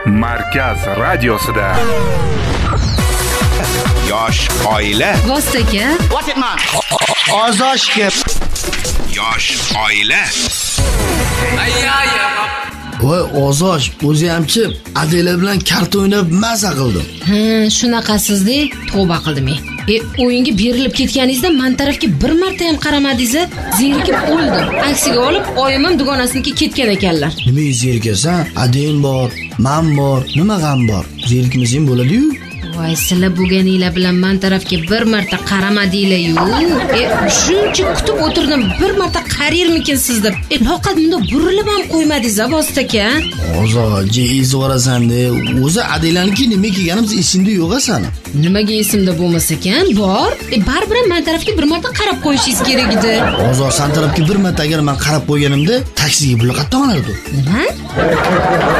Markaz radiosida. Yosh oila. Vostaka. What it man? Ozoshga. Yosh oila. Voy Ozosh, o'zi hamchi Adela bilan karta o'ynab maza qildim. Shunaqasizda tavba qildim. O'yinga berilib ketganingizda men tarafga bir marta ham qaramadingiz, zerikib o'ldim. Aksiga olib, oyimam dugonasinikiga ketgan ekanlar. Nima zerikasan? Adem bor, men bor, nima g'am bor? Zerikmasang bo'ladi-yu. Voy, sizlar bo'lganinglar bilan men tarafga bir marta qaramadinglar-yu. Shuncha kutib o'tirdim, bir marta qarayirmikinsiz deb. Loqat bunda burilib ham qo'ymadingiz, Vostaka. Ozoq, jeyiz borasan-da. O'zi Adelaniki nima kelganimiz esingda yo'q-a sani? Nimaga esimda bo'lmasa ekan? Bor. Baribir men tarafga bir marta qarab qo'yishingiz kerak edi. Ozoq, san tarafga bir marta agar men qarab qo'yganimda taksiga pul qayerdan olardi? Nima?